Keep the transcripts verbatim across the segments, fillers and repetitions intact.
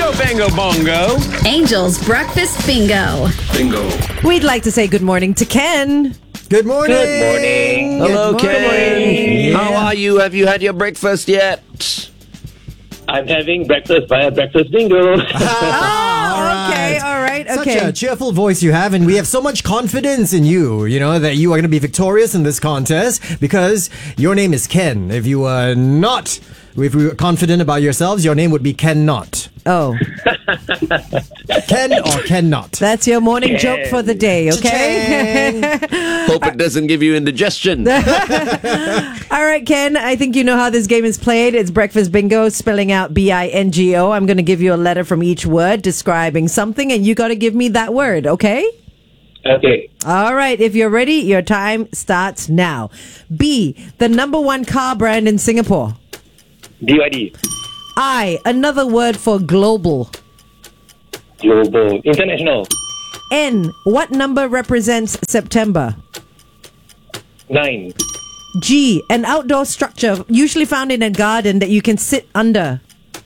Bingo, bango, bongo. Angel's Breakfast Bingo. Bingo. We'd like to say good morning to Ken. Good morning. Good morning. Hello, Good Ken. morning. How are you? Have you had your breakfast yet? I'm having breakfast via Breakfast Bingo. Oh, okay, all right, Such okay. a cheerful voice you have, and we have so much confidence in you, you know, that you are going to be victorious in this contest because your name is Ken. If you were not, if you were confident about yourselves, your name would be Ken Not. Oh, Ken or Ken Not. that's your morning joke for the day, okay? Hope it doesn't give you indigestion. All right, Ken, I think you know how this game is played. It's Breakfast Bingo, spelling out B I N G O. I'm going to give you a letter from each word describing something, and you got to give me that word, okay? Okay. All right, if you're ready, your time starts now. B, the number one car brand in Singapore. B Y D. I, another word for global. Global. International. N, what number represents September? Nine. G, an outdoor structure usually found in a garden that you can sit under.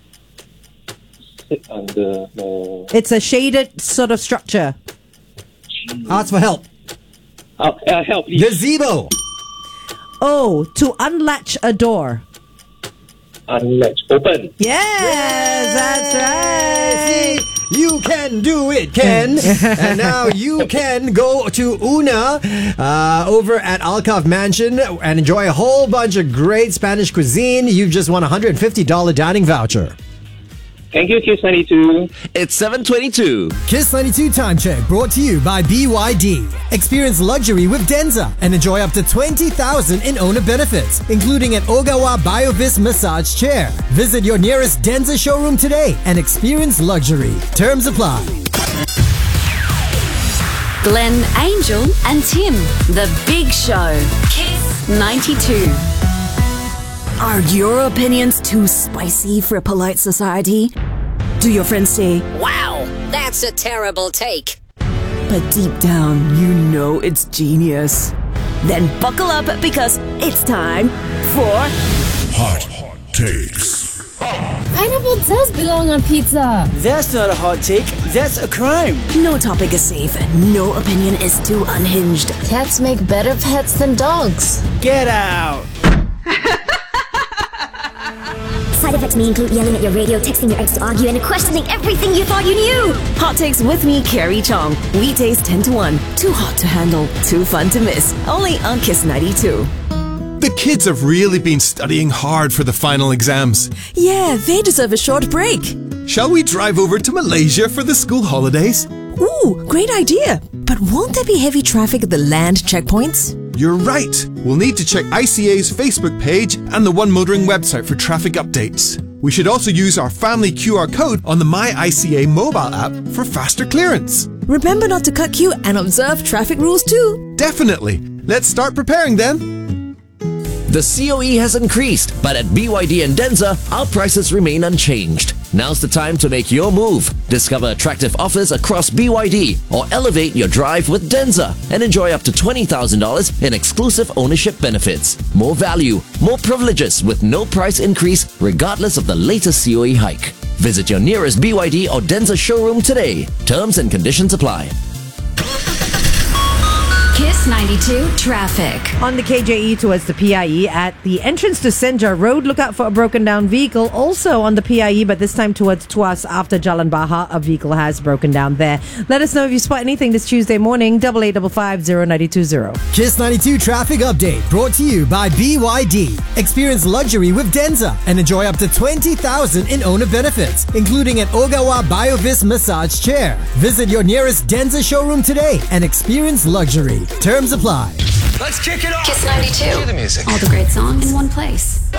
Sit under the... It's a shaded sort of structure. Ask for help. Uh, uh, help, please. Gazebo. O, to unlatch a door. Unlatch. Open. Yes, that's right. See, you can do it, Ken. And now you can go to Una uh, over at Alcove Mansion and enjoy a whole bunch of great Spanish cuisine. You've just won a one hundred fifty dollars dining voucher. Thank you, Kiss ninety-two. It's seven twenty-two. Kiss ninety-two Time Check brought to you by B Y D. Experience luxury with Denza and enjoy up to twenty thousand dollars in owner benefits, including an Ogawa BioVis massage chair. Visit your nearest Denza showroom today and experience luxury. Terms apply. Glenn, Angel, and Tim. The Big Show. Kiss ninety-two. Are your opinions too spicy for polite society? Do your friends say, Wow, that's a terrible take. but deep down you know it's genius? Then buckle up because it's time for Hot Takes. Pineapple does belong on pizza. That's not a hot take, that's a crime. No topic is safe, no opinion is too unhinged. Cats make better pets than dogs. Get out. Side effects may include yelling at your radio, texting your ex to argue, and questioning everything you thought you knew. Hot Takes with me, Carrie Chong. Weekdays ten to one. Too hot to handle, too fun to miss. Only on Kiss ninety-two. The kids have really been studying hard for the final exams. Yeah, they deserve a short break. Shall we drive over to Malaysia for the school holidays? Ooh, great idea. But won't there be heavy traffic at the land checkpoints? You're right. We'll need to check I C A's Facebook page and the One Motoring website for traffic updates. We should also use our family Q R code on the My I C A mobile app for faster clearance. Remember not to cut queue and observe traffic rules too. Definitely. Let's start preparing then. The C O E has increased, but at B Y D and Denza, our prices remain unchanged. Now's the time to make your move. Discover attractive offers across B Y D or elevate your drive with Denza and enjoy up to twenty thousand dollars in exclusive ownership benefits. More value, more privileges with no price increase regardless of the latest C O E hike. Visit your nearest B Y D or Denza showroom today. Terms and conditions apply. Kiss ninety-two traffic. On the K J E towards the P I E at the entrance to Senja Road, look out for a broken down vehicle. Also on the P I E, but this time towards Tuas after Jalan Bahar, a vehicle has broken down there. Let us know if you spot anything this Tuesday morning. Double eight double five zero nine two zero. Kiss ninety-two Traffic Update brought to you by B Y D. Experience luxury with Denza and enjoy up to twenty thousand dollars in owner benefits, including an Ogawa BioVis massage chair. Visit your nearest Denza showroom today and experience luxury. Terms apply. Let's kick it off. Kiss ninety-two. Cue the music. All the great songs in one place.